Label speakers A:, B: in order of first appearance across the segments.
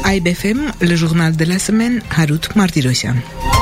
A: AIBFM, le journal de la semaine, Harout Martirosyan.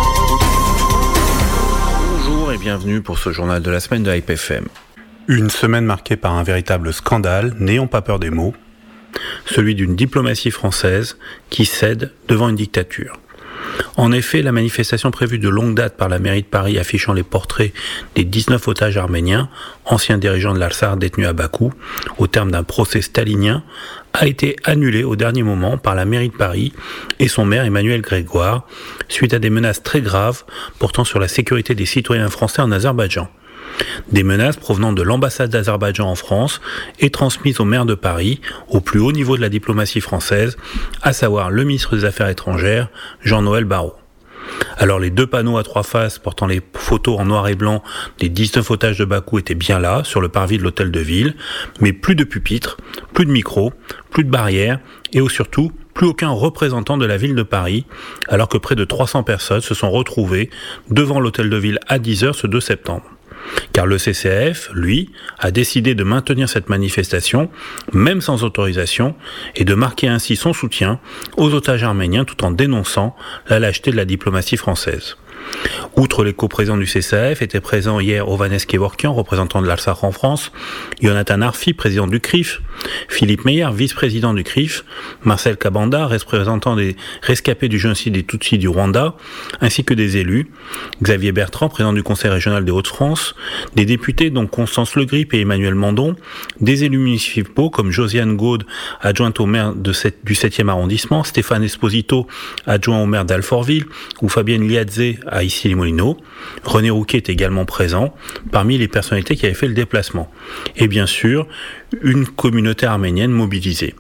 B: Bonjour et bienvenue pour ce journal de la semaine de AIBFM.
C: Une semaine marquée par un véritable scandale, n'ayons pas peur des mots, celui d'une diplomatie française qui cède devant une dictature. En effet, la manifestation prévue de longue date par la mairie de Paris affichant les portraits des 19 otages arméniens, anciens dirigeants de l'Artsakh détenus à Bakou, au terme d'un procès stalinien, a été annulée au dernier moment par la mairie de Paris et son maire Emmanuel Grégoire, suite à des menaces très graves portant sur la sécurité des citoyens français en Azerbaïdjan. Des menaces provenant de l'ambassade d'Azerbaïdjan en France et transmises au maire de Paris, au plus haut niveau de la diplomatie française, à savoir le ministre des Affaires étrangères, Jean-Noël Barrot. Alors les deux panneaux à trois faces portant les photos en noir et blanc des 19 otages de Bakou étaient bien là, sur le parvis de l'hôtel de ville, mais plus de pupitres, plus de micros, plus de barrières et surtout plus aucun représentant de la ville de Paris, alors que près de 300 personnes se sont retrouvées devant l'hôtel de ville à 10h ce 2 septembre. Car le CCAF, lui, a décidé de maintenir cette manifestation, même sans autorisation, et de marquer ainsi son soutien aux otages arméniens tout en dénonçant la lâcheté de la diplomatie française. Outre les coprésidents du CCAF, étaient présents hier Ovanes Kevorkian, représentant de l'Artsakh en France, Jonathan Arfi, président du CRIF, Philippe Meyer, vice-président du CRIF, Marcel Kabanda, représentant des rescapés du génocide des Tutsis du Rwanda, ainsi que des élus, Xavier Bertrand, président du Conseil régional des Hauts-de-France, des députés dont Constance Le Grip et Emmanuel Mandon, des élus municipaux comme Josiane Gaude, adjointe au maire du 7e arrondissement, Stéphane Esposito, adjoint au maire d'Alfortville, ou Fabienne Liadze à Issy-les-Moulineaux. René Rouquet est également présent parmi les personnalités qui avaient fait le déplacement. Et bien sûr, une communauté arménienne mobilisée.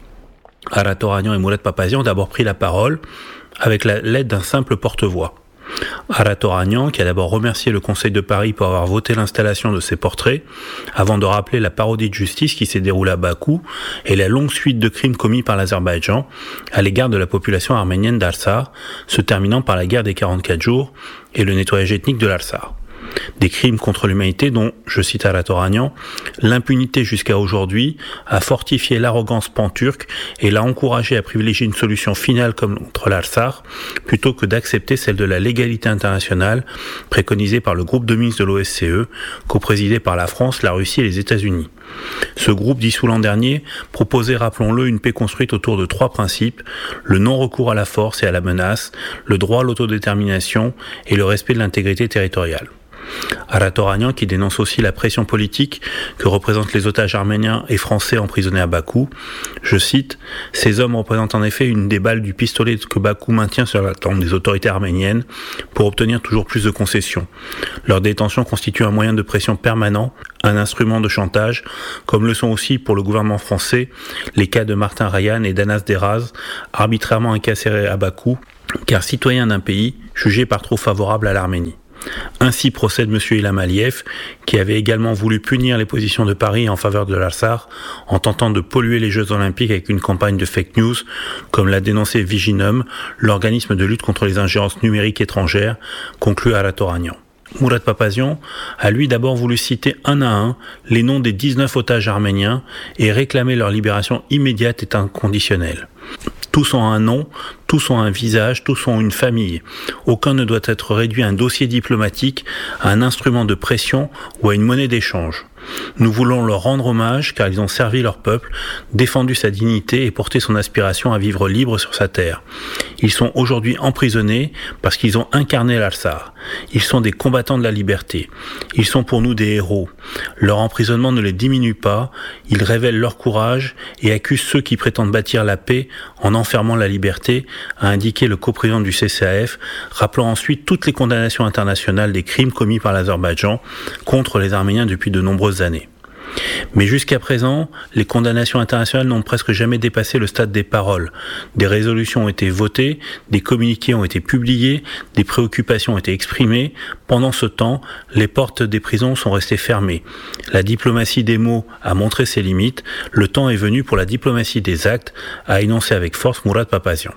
C: Arat Oranian et Mourad Papazian ont d'abord pris la parole avec l'aide d'un simple porte-voix. Arat Oranian, qui a d'abord remercié le Conseil de Paris pour avoir voté l'installation de ces portraits, avant de rappeler la parodie de justice qui s'est déroulée à Bakou et la longue suite de crimes commis par l'Azerbaïdjan à l'égard de la population arménienne d'Artsakh, se terminant par la guerre des 44 jours et le nettoyage ethnique de l'Artsakh. Des crimes contre l'humanité dont, je cite Arat Oranian, l'impunité jusqu'à aujourd'hui a fortifié l'arrogance pan-turque et l'a encouragé à privilégier une solution finale contre l'Artsakh plutôt que d'accepter celle de la légalité internationale préconisée par le groupe de Minsk de l'OSCE, coprésidé par la France, la Russie et les États-Unis. Ce groupe, dissous l'an dernier, proposait, rappelons-le, une paix construite autour de trois principes: le non-recours à la force et à la menace, le droit à l'autodétermination et le respect de l'intégrité territoriale. Arat Oranian, qui dénonce aussi la pression politique que représentent les otages arméniens et français emprisonnés à Bakou, je cite, « Ces hommes représentent en effet une des balles du pistolet que Bakou maintient sur la tempe des autorités arméniennes pour obtenir toujours plus de concessions. Leur détention constitue un moyen de pression permanent, un instrument de chantage, comme le sont aussi pour le gouvernement français les cas de Martin Rayan et d'Anas Deraz, arbitrairement incarcérés à Bakou, car citoyens d'un pays jugé par trop favorable à l'Arménie. » Ainsi procède M. Ilham Aliyev, qui avait également voulu punir les positions de Paris en faveur de l'Artsakh en tentant de polluer les Jeux Olympiques avec une campagne de fake news, comme l'a dénoncé Viginum, l'organisme de lutte contre les ingérences numériques étrangères, conclut Arat Oranian. Mourad Papazian a lui d'abord voulu citer un à un les noms des 19 otages arméniens et réclamer leur libération immédiate et inconditionnelle. Tous ont un nom, tous ont un visage, tous ont une famille. Aucun ne doit être réduit à un dossier diplomatique, à un instrument de pression ou à une monnaie d'échange. Nous voulons leur rendre hommage car ils ont servi leur peuple, défendu sa dignité et porté son aspiration à vivre libre sur sa terre. Ils sont aujourd'hui emprisonnés parce qu'ils ont incarné l'Artsakh. Ils sont des combattants de la liberté. Ils sont pour nous des héros. Leur emprisonnement ne les diminue pas, ils révèlent leur courage et accusent ceux qui prétendent bâtir la paix en enfermant la liberté, a indiqué le coprésident du CCAF, rappelant ensuite toutes les condamnations internationales des crimes commis par l'Azerbaïdjan contre les Arméniens depuis de nombreuses années. Mais jusqu'à présent, les condamnations internationales n'ont presque jamais dépassé le stade des paroles. Des résolutions ont été votées, des communiqués ont été publiés, des préoccupations ont été exprimées. Pendant ce temps, les portes des prisons sont restées fermées. La diplomatie des mots a montré ses limites. Le temps est venu pour la diplomatie des actes, a énoncé avec force Mourad Papazian.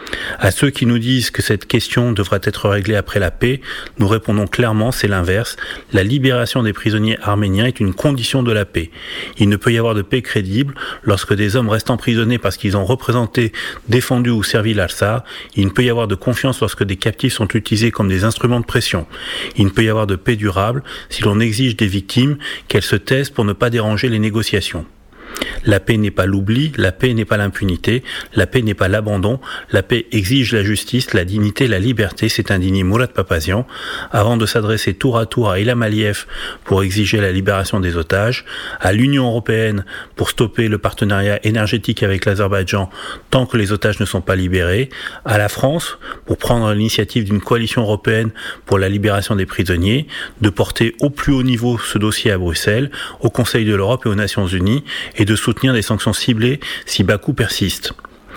C: À ceux qui nous disent que cette question devra être réglée après la paix, nous répondons clairement, c'est l'inverse. La libération des prisonniers arméniens est une condition de la paix. Il ne peut y avoir de paix crédible lorsque des hommes restent emprisonnés parce qu'ils ont représenté, défendu ou servi l'Artsakh. Il ne peut y avoir de confiance lorsque des captifs sont utilisés comme des instruments de pression. Il ne peut y avoir de paix durable si l'on exige des victimes qu'elles se taisent pour ne pas déranger les négociations. La paix n'est pas l'oubli, la paix n'est pas l'impunité, la paix n'est pas l'abandon, la paix exige la justice, la dignité, la liberté, s'est indigné Mourad Papazian, avant de s'adresser tour à tour à Ilham Aliyev pour exiger la libération des otages, à l'Union européenne pour stopper le partenariat énergétique avec l'Azerbaïdjan tant que les otages ne sont pas libérés, à la France pour prendre l'initiative d'une coalition européenne pour la libération des prisonniers, de porter au plus haut niveau ce dossier à Bruxelles, au Conseil de l'Europe et aux Nations Unies, et de soutenir des sanctions ciblées si Bakou persiste.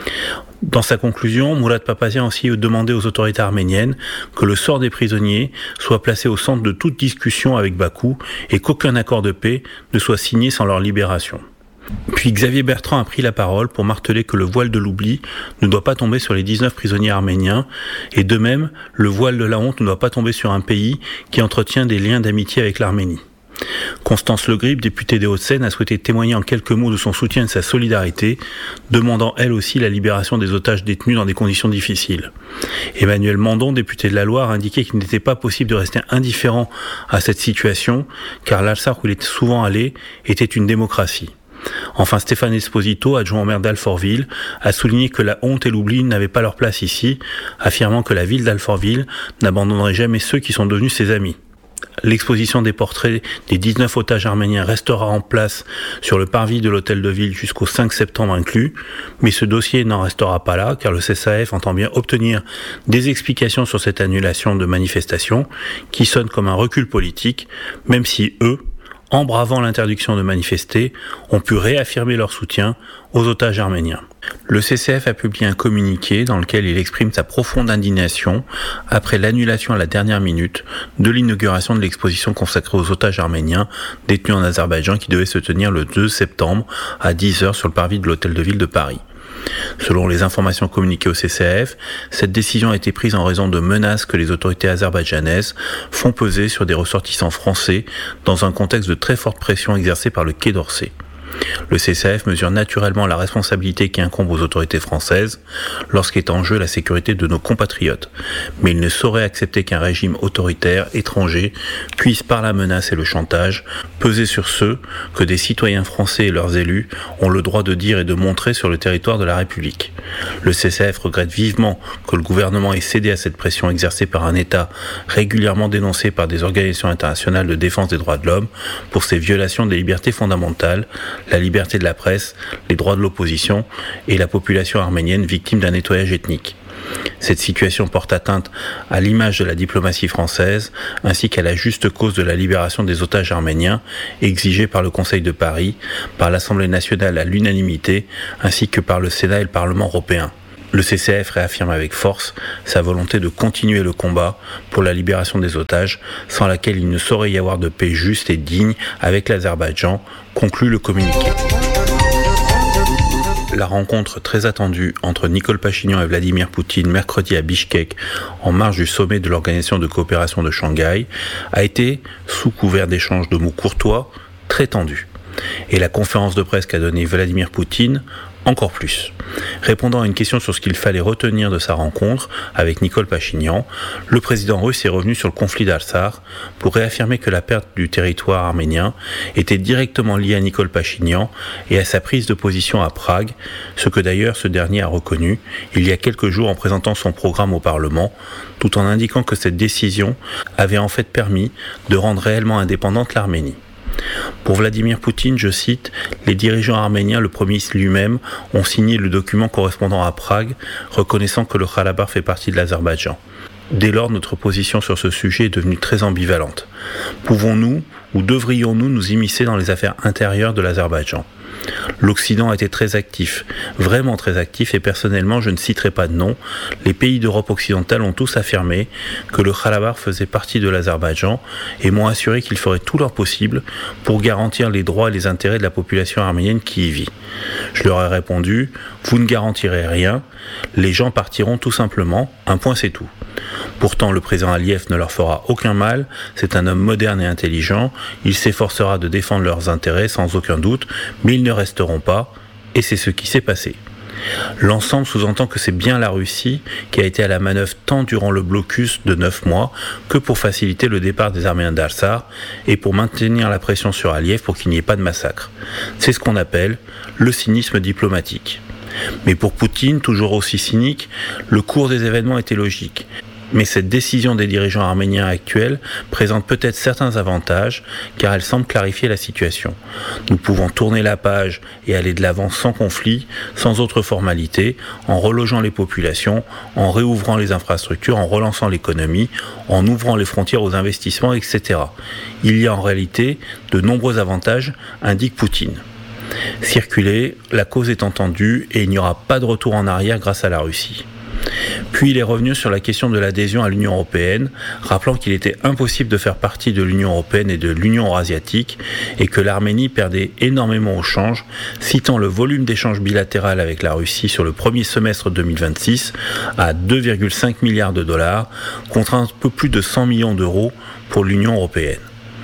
C: Dans sa conclusion, Mourad Papazian a aussi demandé aux autorités arméniennes que le sort des prisonniers soit placé au centre de toute discussion avec Bakou et qu'aucun accord de paix ne soit signé sans leur libération. Puis Xavier Bertrand a pris la parole pour marteler que le voile de l'oubli ne doit pas tomber sur les 19 prisonniers arméniens, et de même, le voile de la honte ne doit pas tomber sur un pays qui entretient des liens d'amitié avec l'Arménie. Constance Le Grip, députée des Hauts-de-Seine, a souhaité témoigner en quelques mots de son soutien et de sa solidarité, demandant elle aussi la libération des otages détenus dans des conditions difficiles. Emmanuel Mandon, député de la Loire, a indiqué qu'il n'était pas possible de rester indifférent à cette situation, car l'Artsakh où il était souvent allé était une démocratie. Enfin, Stéphane Esposito, adjoint au maire d'Alfortville, a souligné que la honte et l'oubli n'avaient pas leur place ici, affirmant que la ville d'Alfortville n'abandonnerait jamais ceux qui sont devenus ses amis. L'exposition des portraits des 19 otages arméniens restera en place sur le parvis de l'hôtel de ville jusqu'au 5 septembre inclus, mais ce dossier n'en restera pas là, car le CSAF entend bien obtenir des explications sur cette annulation de manifestation qui sonne comme un recul politique, même si eux, en bravant l'interdiction de manifester, ont pu réaffirmer leur soutien aux otages arméniens. Le CCF a publié un communiqué dans lequel il exprime sa profonde indignation après l'annulation à la dernière minute de l'inauguration de l'exposition consacrée aux otages arméniens détenus en Azerbaïdjan qui devait se tenir le 2 septembre à 10h sur le parvis de l'hôtel de ville de Paris. Selon les informations communiquées au CCAF, cette décision a été prise en raison de menaces que les autorités azerbaïdjanaises font peser sur des ressortissants français dans un contexte de très forte pression exercée par le Quai d'Orsay. Le CCAF mesure naturellement la responsabilité qui incombe aux autorités françaises lorsqu'est en jeu la sécurité de nos compatriotes. Mais il ne saurait accepter qu'un régime autoritaire étranger puisse, par la menace et le chantage, peser sur ceux que des citoyens français et leurs élus ont le droit de dire et de montrer sur le territoire de la République. Le CCAF regrette vivement que le gouvernement ait cédé à cette pression exercée par un État régulièrement dénoncé par des organisations internationales de défense des droits de l'homme pour ses violations des libertés fondamentales, la liberté de la presse, les droits de l'opposition et la population arménienne victime d'un nettoyage ethnique. Cette situation porte atteinte à l'image de la diplomatie française ainsi qu'à la juste cause de la libération des otages arméniens exigée par le Conseil de Paris, par l'Assemblée nationale à l'unanimité ainsi que par le Sénat et le Parlement européen. Le CCF réaffirme avec force sa volonté de continuer le combat pour la libération des otages, sans laquelle il ne saurait y avoir de paix juste et digne avec l'Azerbaïdjan, conclut le communiqué. La rencontre très attendue entre Nicole Pachinian et Vladimir Poutine mercredi à Bichkek, en marge du sommet de l'Organisation de coopération de Shanghai, a été, sous couvert d'échanges de mots courtois, très tendue. Et la conférence de presse qu'a donnée Vladimir Poutine, encore plus. Répondant à une question sur ce qu'il fallait retenir de sa rencontre avec Nicole Pachinian, le président russe est revenu sur le conflit d'Artsakh pour réaffirmer que la perte du territoire arménien était directement liée à Nicole Pachinian et à sa prise de position à Prague, ce que d'ailleurs ce dernier a reconnu il y a quelques jours en présentant son programme au Parlement, tout en indiquant que cette décision avait en fait permis de rendre réellement indépendante l'Arménie. Pour Vladimir Poutine, je cite, « Les dirigeants arméniens, le premier ministre lui-même, ont signé le document correspondant à Prague, reconnaissant que le Karabakh fait partie de l'Azerbaïdjan. Dès lors, notre position sur ce sujet est devenue très ambivalente. Pouvons-nous ou devrions-nous nous immiscer dans les affaires intérieures de l'Azerbaïdjan ? L'Occident a été très actif, vraiment très actif, et personnellement, je ne citerai pas de nom. Les pays d'Europe occidentale ont tous affirmé que le Karabakh faisait partie de l'Azerbaïdjan et m'ont assuré qu'ils feraient tout leur possible pour garantir les droits et les intérêts de la population arménienne qui y vit. Je leur ai répondu, vous ne garantirez rien, les gens partiront tout simplement, un point c'est tout. Pourtant, le président Aliyev ne leur fera aucun mal, c'est un homme moderne et intelligent, il s'efforcera de défendre leurs intérêts sans aucun doute, mais ils ne resteront pas, et c'est ce qui s'est passé. L'ensemble sous-entend que c'est bien la Russie qui a été à la manœuvre tant durant le blocus de 9 mois que pour faciliter le départ des Arméniens d'Artsakh et pour maintenir la pression sur Aliyev pour qu'il n'y ait pas de massacre. C'est ce qu'on appelle le cynisme diplomatique. Mais pour Poutine, toujours aussi cynique, le cours des événements était logique. Mais cette décision des dirigeants arméniens actuels présente peut-être certains avantages, car elle semble clarifier la situation. Nous pouvons tourner la page et aller de l'avant sans conflit, sans autre formalité, en relogeant les populations, en réouvrant les infrastructures, en relançant l'économie, en ouvrant les frontières aux investissements, etc. Il y a en réalité de nombreux avantages, indique Poutine. Circuler, la cause est entendue et il n'y aura pas de retour en arrière grâce à la Russie. Puis il est revenu sur la question de l'adhésion à l'Union européenne, rappelant qu'il était impossible de faire partie de l'Union européenne et de l'Union eurasiatique et que l'Arménie perdait énormément au change, citant le volume d'échanges bilatéral avec la Russie sur le premier semestre 2026 à 2,5 milliards de dollars, contre un peu plus de 100 millions d'euros pour l'Union européenne.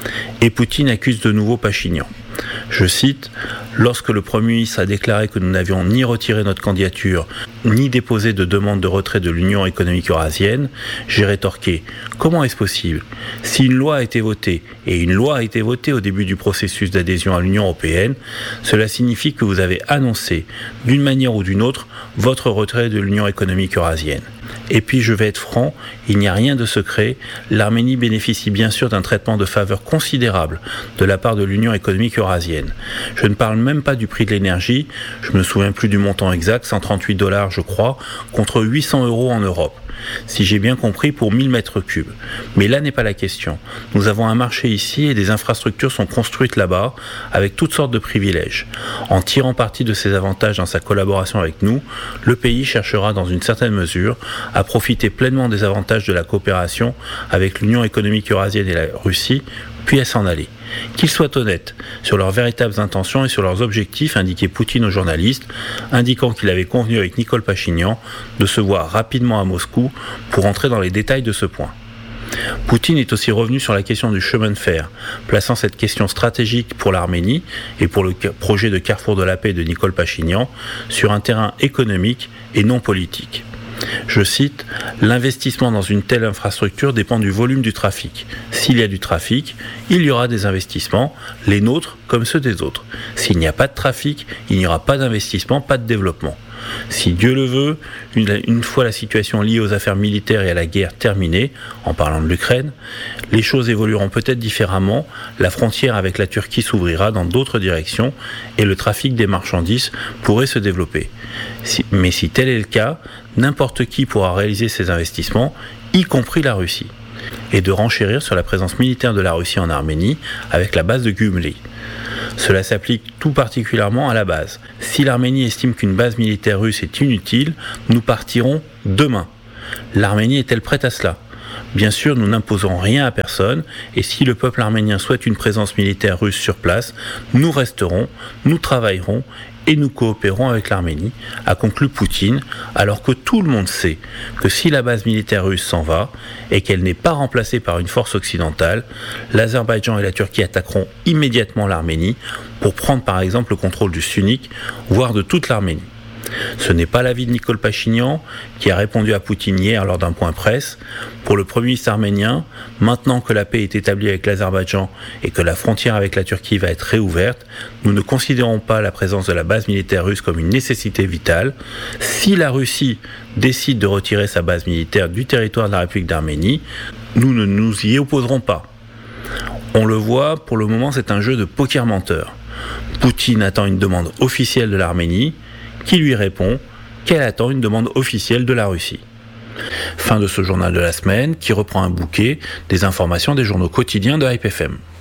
C: Et Poutine accuse de nouveau Pachinian. Je cite, « Lorsque le Premier ministre a déclaré que nous n'avions ni retiré notre candidature, ni déposé de demande de retrait de l'Union économique eurasienne, j'ai rétorqué « Comment est-ce possible ? Si une loi a été votée, et une loi a été votée au début du processus d'adhésion à l'Union européenne, cela signifie que vous avez annoncé, d'une manière ou d'une autre, votre retrait de l'Union économique eurasienne. Et puis je vais être franc, il n'y a rien de secret, l'Arménie bénéficie bien sûr d'un traitement de faveur considérable de la part de l'Union économique eurasienne. Je ne parle même pas du prix de l'énergie, je ne me souviens plus du montant exact, 138 $ je crois, contre 800 € en Europe. Si j'ai bien compris, pour 1000 mètres cubes. Mais là n'est pas la question. Nous avons un marché ici et des infrastructures sont construites là-bas avec toutes sortes de privilèges. En tirant parti de ces avantages dans sa collaboration avec nous, le pays cherchera dans une certaine mesure à profiter pleinement des avantages de la coopération avec l'Union économique eurasienne et la Russie, puis à s'en aller. Qu'ils soient honnêtes sur leurs véritables intentions et sur leurs objectifs, indiquait Poutine aux journalistes, indiquant qu'il avait convenu avec Nicole Pachinian de se voir rapidement à Moscou pour entrer dans les détails de ce point. Poutine est aussi revenu sur la question du chemin de fer, plaçant cette question stratégique pour l'Arménie et pour le projet de Carrefour de la paix de Nicole Pachinian sur un terrain économique et non politique. Je cite, « L'investissement dans une telle infrastructure dépend du volume du trafic. S'il y a du trafic, il y aura des investissements, les nôtres comme ceux des autres. S'il n'y a pas de trafic, il n'y aura pas d'investissement, pas de développement. Si Dieu le veut, une fois la situation liée aux affaires militaires et à la guerre terminée, en parlant de l'Ukraine, les choses évolueront peut-être différemment, la frontière avec la Turquie s'ouvrira dans d'autres directions et le trafic des marchandises pourrait se développer. Mais si tel est le cas, n'importe qui pourra réaliser ces investissements, y compris la Russie, et de renchérir sur la présence militaire de la Russie en Arménie avec la base de Gümrü. Cela s'applique tout particulièrement à la base. Si l'Arménie estime qu'une base militaire russe est inutile, nous partirons demain. L'Arménie est-elle prête à cela ? Bien sûr, nous n'imposons rien à personne, et si le peuple arménien souhaite une présence militaire russe sur place, nous resterons, nous travaillerons, et nous coopérons avec l'Arménie, a conclu Poutine, alors que tout le monde sait que si la base militaire russe s'en va et qu'elle n'est pas remplacée par une force occidentale, l'Azerbaïdjan et la Turquie attaqueront immédiatement l'Arménie pour prendre par exemple le contrôle du Syunik, voire de toute l'Arménie. Ce n'est pas l'avis de Nicole Pachinian, qui a répondu à Poutine hier lors d'un point presse. Pour le Premier ministre arménien, maintenant que la paix est établie avec l'Azerbaïdjan et que la frontière avec la Turquie va être réouverte, nous ne considérons pas la présence de la base militaire russe comme une nécessité vitale. Si la Russie décide de retirer sa base militaire du territoire de la République d'Arménie, nous ne nous y opposerons pas. On le voit, pour le moment c'est un jeu de poker menteur. Poutine attend une demande officielle de l'Arménie, qui lui répond qu'elle attend une demande officielle de la Russie. Fin de ce journal de la semaine qui reprend un bouquet des informations des journaux quotidiens de Hype FM.